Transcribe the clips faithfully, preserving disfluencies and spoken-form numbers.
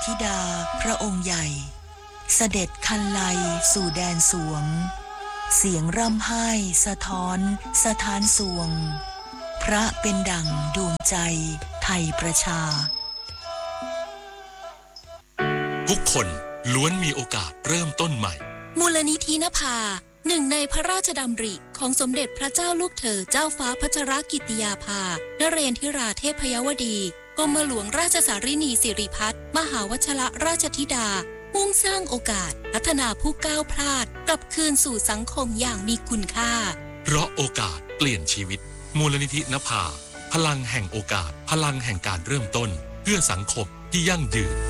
ธิดาพระองค์ใหญ่เสด็จคันไลสู่แดนสวงเสียงร่ำไห้สะท้อนสถานสวงพระเป็นดั่งดวงใจไทยประชาทุกคนล้วนมีโอกาสเริ่มต้นใหม่มูลนิธินภาหนึ่งในพระราชดำริของสมเด็จพระเจ้าลูกเธอเจ้าฟ้าพัชรกิติยาภานเรนทิราเทพยวดีกรมหลวงราชสารินีสิริพัฒน์มหาวชรราชธิดามุ่งสร้างโอกาสพัฒนาผู้ก้าวพลาดกลับคืนสู่สังคมอย่างมีคุณค่าเพราะโอกาสเปลี่ยนชีวิตมูลนิธินภาพลังแห่งโอกาสพลังแห่งการเริ่มต้นเพื่อสังคมที่ยั่งยืน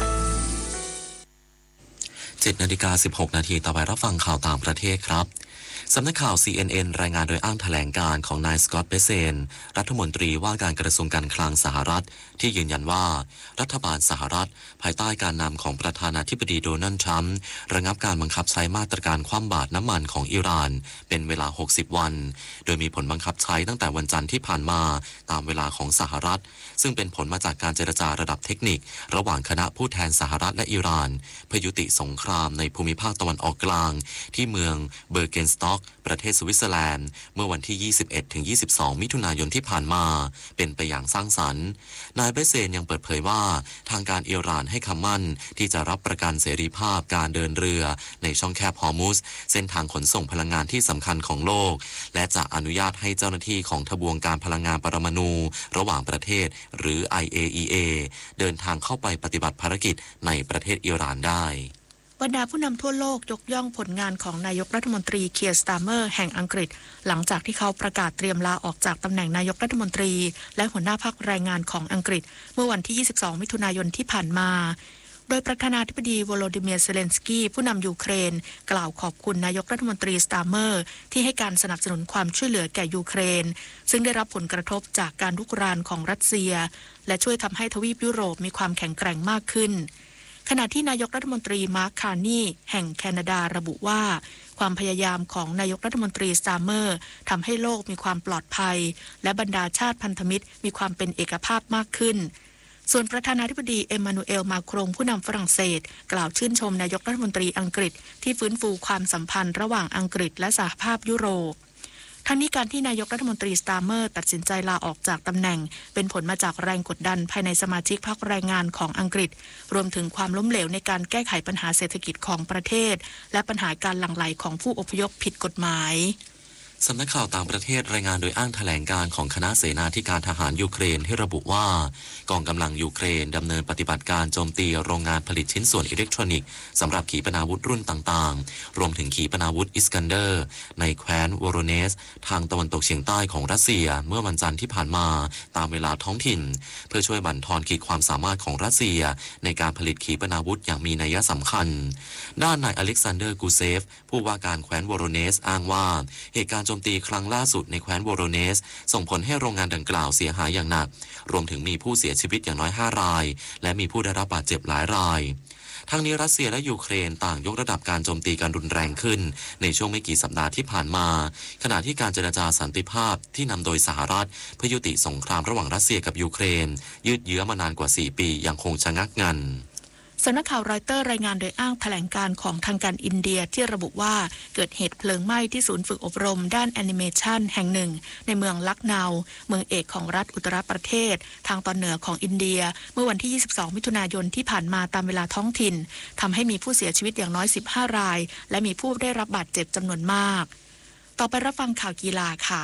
เจ็ดนาฬิกาสิบหกนาทีต่อไปรับฟังข่าวต่างประเทศครับสำนักข่าว ซี เอ็น เอ็น รายงานโดยอ้างแถลงการของนายสกอตต์เบเซนรัฐมนตรีว่าการกระทรวงการคลังสหรัฐที่ยืนยันว่ารัฐบาลสหรัฐภายใต้การนำของประธานาธิบดีโดนัลด์ทรัมป์ระงับการบังคับใช้มาตรการคว่ำบาตรน้ำมันของอิหร่านเป็นเวลาหกสิบวันโดยมีผลบังคับใช้ตั้งแต่วันจันทร์ที่ผ่านมาตามเวลาของสหรัฐซึ่งเป็นผลมาจากการเจรจาระดับเทคนิคระหว่างคณะผู้แทนสหรัฐและอิหร่านเพื่อยุติสงครามในภูมิภาคตะวันออกกลางที่เมืองเบอร์เกนสต็อกประเทศสวิตเซอร์แลนด์เมื่อวันที่ ยี่สิบเอ็ดถึงยี่สิบสอง มิถุนายนที่ผ่านมาเป็นไปอย่างสร้างสรรค์นายเบเซนยังเปิดเผยว่าทางการอิหร่านให้คำมั่นที่จะรับประกันเสรีภาพการเดินเรือในช่องแคบฮอร์มุสเส้นทางขนส่งพลังงานที่สำคัญของโลกและจะอนุญาตให้เจ้าหน้าที่ของทบวงการพลังงานปรมาณูระหว่างประเทศหรือ ไอ เอ อี เอ เดินทางเข้าไปปฏิบัติภารกิจในประเทศอิหร่านได้บรรดาผู้นำทั่วโลกยกย่องผลงานของนายกรัฐมนตรีเคียร์ สตาร์เมอร์แห่งอังกฤษหลังจากที่เขาประกาศเตรียมลาออกจากตำแหน่งนายกรัฐมนตรีและหัวหน้าพรรคแรงงานของอังกฤษเมื่อวันที่ ยี่สิบสอง มิถุนายนที่ผ่านมาโดยประธานาธิบดีโวโลดิเมียร์ เซเลนสกี้ผู้นำยูเครนกล่าวขอบคุณนายกรัฐมนตรีสตาร์เมอร์ที่ให้การสนับสนุนความช่วยเหลือแก่ยูเครนซึ่งได้รับผลกระทบจากการรุกรานของรัสเซียและช่วยทำให้ทวีปยุโรปมีความแข็งแกร่งมากขึ้นขณะที่นายกรัฐมนตรีมาร์ค คาร์นีแห่งแคนาดาระบุว่าความพยายามของนายกรัฐมนตรีสตาร์เมอร์ทำให้โลกมีความปลอดภัยและบรรดาชาติพันธมิตรมีความเป็นเอกภาพมากขึ้นส่วนประธานาธิบดีเอ็มมานูเอลมาครงผู้นำฝรั่งเศสกล่าวชื่นชมนายกรัฐมนตรีอังกฤษที่ฟื้นฟูความสัมพันธ์ระหว่างอังกฤษและสหภาพยุโรปทั้งนี้การที่นายกรัฐมนตรีสตาร์เมอร์ตัดสินใจลาออกจากตำแหน่งเป็นผลมาจากแรงกดดันภายในสมาชิกพรรคแรงงานของอังกฤษรวมถึงความล้มเหลวในการแก้ไขปัญหาเศรษฐกิจของประเทศและปัญหาการหลั่งไหลของผู้อพยพผิดกฎหมายสำนักข่าวต่างประเทศรายงานโดยอ้างแถลงการของคณะเสนาธิการทหารยูเครนที่ระบุว่ากองกำลังยูเครนดำเนินปฏิบัติการโจมตีโรงงานผลิตชิ้นส่วนอิเล็กทรอนิกส์สำหรับขีปนาวุธรุ่นต่างๆรวมถึงขีปนาวุธอิสกันเดอร์ในแคว้นวอโรเนสทางตะวันตกเฉียงใต้ของรัสเซียเมื่อวันจันทร์ที่ผ่านมาตามเวลาท้องถิ่นเพื่อช่วยบั่นทอนขีดความสามารถของรัสเซียในการผลิตขีปนาวุธอย่างมีนัยสำคัญด้านนายอเล็กซานเดอร์กูเซฟผู้ว่าการแคว้นวอโรเนสอ้างว่าเหตุการณ์โจมตีครั้งล่าสุดในแคว้นวอโรเนสส่งผลให้โรงงานดังกล่าวเสียหายอย่างหนักรวมถึงมีผู้เสียชีวิตอย่างน้อยห้ารายและมีผู้ได้รับบาดเจ็บหลายรายทั้งนี้รัสเซียและยูเครนต่างยกระดับการโจมตีกันรุนแรงขึ้นในช่วงไม่กี่สัปดาห์ที่ผ่านมาขณะที่การเจรจาสันติภาพที่นำโดยสหรัฐเพื่อยุติสงครามระหว่างรัสเซียกับยูเครนยืดเยื้อมานานกว่าสี่ปียังคงชะงักงันสำนักข่าวรอยเตอร์รายงานโดยอ้างแถลงการของทางการอินเดียที่ระบุว่าเกิดเหตุเพลิงไหม้ที่ศูนย์ฝึกอบรมด้านแอนิเมชันแห่งหนึ่งในเมืองลักนาวเมืองเอกของรัฐอุตตรประเทศทางตอนเหนือของอินเดียเมื่อวันที่ยี่สิบสองมิถุนายนที่ผ่านมาตามเวลาท้องถิ่นทำให้มีผู้เสียชีวิตอย่างน้อยสิบห้ารายและมีผู้ได้รับบาดเจ็บจำนวนมากต่อไปรับฟังข่าวกีฬาค่ะ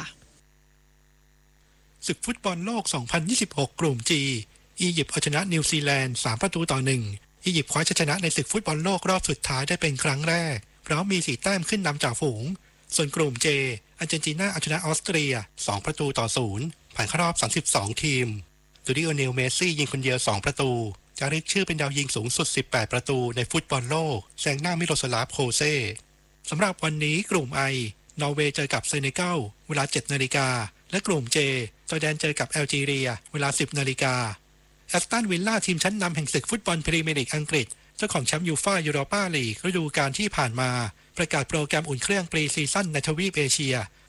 ศึกฟุตบอลโลกสองพันยี่สิบหกกลุ่ม G อียิปต์เอาชนะนิวซีแลนด์สามประตูต่อหนึ่งอียิปต์คว้าชัยชนะในศึกฟุตบอลโลกรอบสุดท้ายได้เป็นครั้งแรกพร้อมมีสี่แต้มขึ้นนำจ่าฝูงส่วนกลุ่ม J อาร์เจนตินาเอาชนะออสเตรียสองประตูต่อศูนย์ผ่านเข้ารอบสามสิบสองทีมตูดิโอเนลเมสซี่ยิงคนเดียวสองประตูจารึกชื่อเป็นดาวยิงสูงสุดสิบแปดประตูในฟุตบอลโลกแซงหน้ามิโรสลาฟโคเซ่สำหรับวันนี้กลุ่ม I นอร์เวย์เจอกับเซเนกัลเวลา เจ็ดนาฬิกาและกลุ่ม J จอร์แดนเจอกับแอลจีเรียเวลา สิบนาฬิกาแอสตันวิลล่าทีมชั้นนำแห่งศึกฟุตบอลพรีเมียร์ลีกอังกฤษเจ้าของแชมป์ยูฟ่ายูโรปาลีกฤดูกาลที่ผ่านมาประกาศโปรแกรมอุ่นเครื่องปรีซีซั่นในทวีปเอเชียโด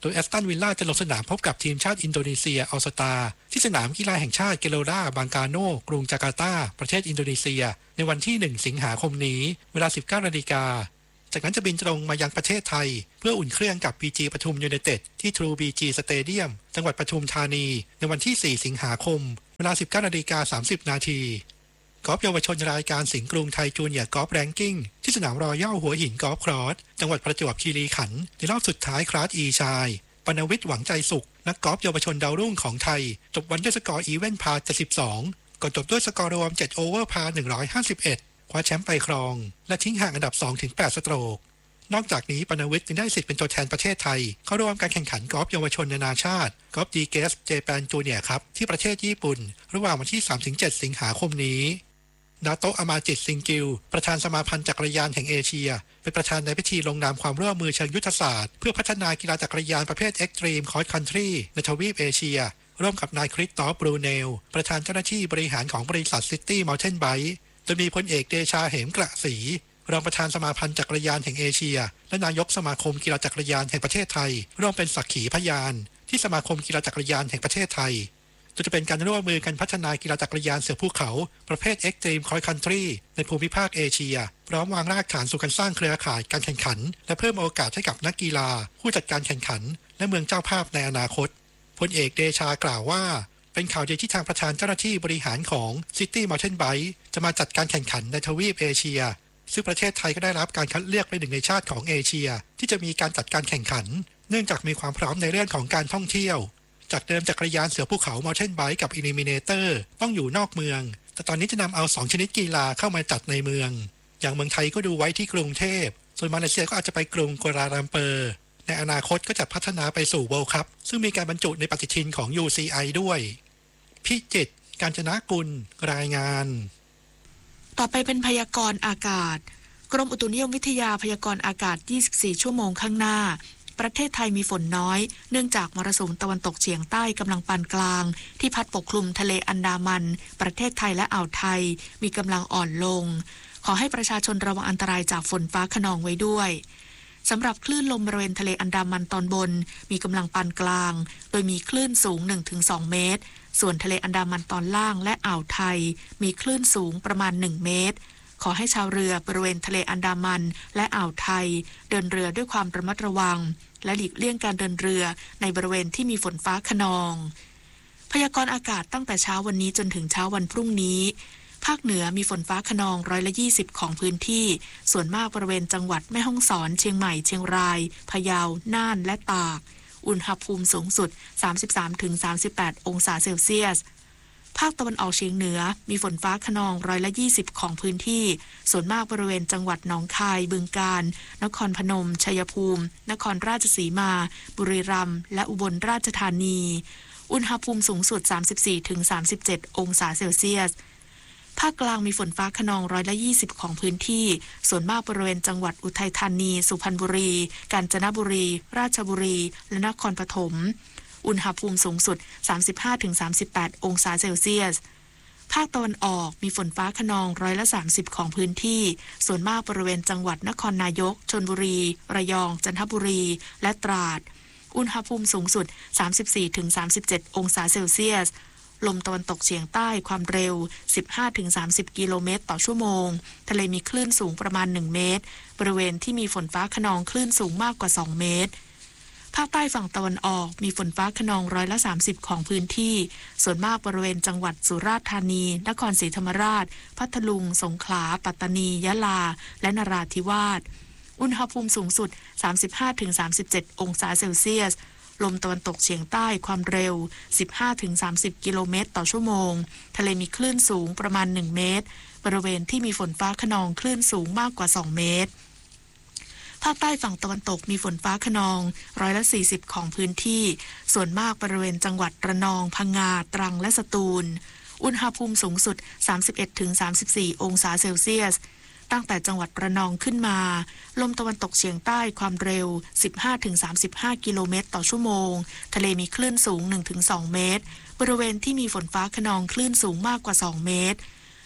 ดยแอสตันวิลล่าจะลงสนามพบกับทีมชาติอินโดนีเซียออลสตาที่สนามกีฬาแห่งชาติเกโลราบังกาโนกรุงจาการ์ตาประเทศอินโดนีเซียในวันที่หนึ่งสิงหาคมนี้เวลา สิบเก้านาฬิกาจากนั้นจะบินตรงมายังประเทศไทยเพื่ออุ่นเครื่องกับ บี จี ปทุมยูไนเต็ดที่ True บี จี Stadium จังหวัดปทุมธานีในวันที่สี่สิงหาคมเวลา สิบเก้านาฬิกาสามสิบนาทีกอล์ฟเยาวชนรายการสิงห์กรุงไทยจูเนียร์กอล์ฟแรงกิ้งที่สนามรอยัลหัวหินกอล์ฟครอสจังหวัดประจวบคีรีขันธ์ในรอบสุดท้ายคลาส E ชายปณวิทย์หวังใจสุขนักกอล์ฟเยาวชนดาวรุ่งของไทยจบวันด้วยสกอร์อีเวนต์พาเจ็ดสิบสองก่อนจบด้วยสกอร์รวมเจ็ดโอเวอร์พาหนึ่งร้อยห้าสิบเอ็ดคว้าแชมป์ไปครองและทิ้งห่างอันดับ สองถึงแปด สโตรกนอกจากนี้ปณวิทย์ยังได้สิทธิ์เป็นตัวแทนประเทศไทยเข้าร่วมการแข่งขันกอล์ฟเยาวชนนานาชาติกอล์ฟดีเกสเจแปนจูเนียร์ครับที่ประเทศญี่ปุ่นระหว่างวันที่ สามถึงเจ็ด สิงหาคมนี้นาโตะอามาจิตซิงกิลประธานสมาพันธ์จักรยานแห่งเอเชียเป็นประธานในพิธีลงนามความร่วมมือเชิงยุทธศาสตร์เพื่อพัฒนากีฬาจักรยานประเภทเอ็กซ์ตรีมคอร์สคันทรีในทวีปเอเชียร่วมกับนายคริสตอฟบรูเนลประธานเจ้าหน้าที่บริหารของบริษัทซิตี้มัลเทนไบค์โดยมีพลเอกเดชาเหมกระศรีรองประธานสมาพันธ์จักรยานแห่งเอเชียและนายกสมาคมกีฬาจักรยานแห่งประเทศไทยร่วมเป็นสักขีพยานที่สมาคมกีฬาจักรยานแห่งประเทศไทยจะเป็นการร่วมมือกันพัฒนากีฬาจักรยานเสือภูเขาประเภท Extreme Cross Country ในภูมิภาคเอเชียพร้อมวางรากฐานสู่การสร้างเครือข่ายการแข่งขันและเพิ่มโอกาสให้กับนักกีฬาผู้จัดการแข่งขันและเมืองเจ้าภาพในอนาคตพลเอกเดชากล่าวว่าเป็นข่าวดีที่ทางประธานเจ้าหน้าที่บริหารของ City Mountain Bike จะมาจัดการแข่งขันในทวีปเอเชียซึ่งประเทศไทยก็ได้รับการคัดเลือกเป็นหนึ่งในชาติของเอเชียที่จะมีการจัดการแข่งขันเนื่องจากมีความพร้อมในเรื่องของการท่องเที่ยวจากเดิมจักรยานเสือภูเขา Mountain Bike กับ Eliminator ต้องอยู่นอกเมืองแต่ตอนนี้จะนำเอาสองชนิดกีฬาเข้ามาจัดในเมืองอย่างเมืองไทยก็ดูไว้ที่กรุงเทพส่วนมาเลเซียก็อาจจะไปกรุงกัวลาลัมเปอร์ในอนาคตก็จะพัฒนาไปสู่ World Cup ซึ่งมีการบรรจุในปฏิทินของ ยู ซี ไอ ด้วยพิจิตร กาญจนกุลรายงานต่อไปเป็นพยากรณ์อากาศกรมอุตุนิยมวิทยาพยากรณ์อากาศยี่สิบสี่ชั่วโมงข้างหน้าประเทศไทยมีฝนน้อยเนื่องจากมรสุมตะวันตกเฉียงใต้กำลังปานกลางที่พัดปกคลุมทะเลอันดามันประเทศไทยและอ่าวไทยมีกำลังอ่อนลงขอให้ประชาชนระวังอันตรายจากฝนฟ้าคะนองไว้ด้วยสำหรับคลื่นลมบริเวณทะเลอันดามันตอนบนมีกำลังปานกลางโดยมีคลื่นสูง หนึ่งถึงสอง เมตรส่วนทะเลอันดามันตอนล่างและอ่าวไทยมีคลื่นสูงประมาณหนึ่งเมตรขอให้ชาวเรือบริเวณทะเลอันดามันและอ่าวไทยเดินเรือด้วยความระมัดระวังและหลีกเลี่ยงการเดินเรือในบริเวณที่มีฝนฟ้าคะนองพยากรณ์อากาศตั้งแต่เช้าวันนี้จนถึงเช้าวันพรุ่งนี้ภาคเหนือมีฝนฟ้าคะนองร้อยละยี่สิบของพื้นที่ส่วนมากบริเวณจังหวัดแม่ฮ่องสอนเชียงใหม่เชียงรายพะเยาน่านและตากอุณหภูมิสูงสุด สามสิบสามถึงสามสิบแปด องศาเซลเซียสภาคตะวันออกเฉียงเหนือมีฝนฟ้าคะนองร้อยละยี่สิบของพื้นที่ส่วนมากบริเวณจังหวัดหนองคายบึงกาฬนครพนมชัยภูมินครราชสีมาบุรีรัมย์และอุบลราชธานีอุณหภูมิสูงสุด สามสิบสี่ถึงสามสิบเจ็ด องศาเซลเซียสภาคกลางมีฝนฟ้าคะนองร้อยละยี่สิบของพื้นที่ส่วนมากบริเวณจังหวัดอุทัยธานีสุพรรณบุรีกาญจนบุรีราชบุรีและนครปฐมอุณหภูมิสูงสุด สามสิบห้าถึงสามสิบแปด องศาเซลเซียสภาคตะวันออกมีฝนฟ้าคะนองร้อยละสามสิบของพื้นที่ส่วนมากบริเวณจังหวัดนครนายกชลบุรีระยองจันทบุรีและตราดอุณหภูมิสูงสุด สามสิบสี่ถึงสามสิบเจ็ด องศาเซลเซียสลมตะวันตกเฉียงใต้ความเร็ว สิบห้าถึงสามสิบ กิโลเมตรต่อชั่วโมงทะเลมีคลื่นสูงประมาณหนึ่งเมตรบริเวณที่มีฝนฟ้าคะนองคลื่นสูงมากกว่าสองเมตรภาคใต้ฝั่งตะวันออกมีฝนฟ้าคะนองร้อยละสามสิบของพื้นที่ส่วนมากบริเวณจังหวัดสุราษฎร์ธานีนครศรีธรรมราชพัทลุงสงขลาปัตตานียะลาและนราธิวาสอุณหภูมิสูงสุด สามสิบห้าถึงสามสิบเจ็ด องศาเซลเซียสลมตะวันตกเฉียงใต้ความเร็ว สิบห้าถึงสามสิบ กิโลเมตรต่อชั่วโมงทะเลมีคลื่นสูงประมาณหนึ่งเมตรบริเวณที่มีฝนฟ้าคะนองคลื่นสูงมากกว่าสองเมตรภาคใต้ฝั่งตะวันตกมีฝนฟ้าคะนองร้อยละสี่สิบของพื้นที่ส่วนมากบริเวณจังหวัดระนองพังงาตรังและสตูลอุณหภูมิสูงสุด สามสิบเอ็ดถึงสามสิบสี่ องศาเซลเซียสตั้งแต่จังหวัดระนองขึ้นมาลมตะวันตกเฉียงใต้ความเร็ว สิบห้าถึงสามสิบห้า กิโลเมตรต่อชั่วโมงทะเลมีคลื่นสูง หนึ่งถึงสอง เมตรบริเวณที่มีฝนฟ้าคะนองคลื่นสูงมากกว่าสองเมตร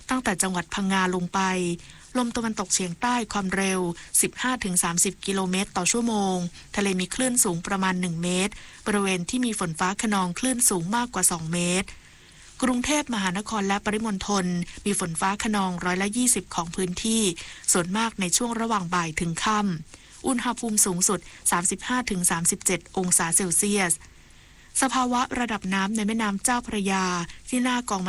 ตั้งแต่จังหวัดพังงาลงไปลมตะวันตกเฉียงใต้ความเร็ว สิบห้าถึงสามสิบ กิโลเมตรต่อชั่วโมงทะเลมีคลื่นสูงประมาณหนึ่งเมตรบริเวณที่มีฝนฟ้าคะนองคลื่นสูงมากกว่าสองเมตรกรุงเทพมหานครและปริมณฑลมีฝนฟ้าคะนองร้อยละยี่สิบของพื้นที่ส่วนมากในช่วงระหว่างบ่ายถึงค่ำอุณหภูมิสูงสุด สามสิบห้าถึงสามสิบเจ็ด องศาเซลเซียสสภาวะระดับน้ำในแม่น้ำเจ้าพระยาที่หน้ากอง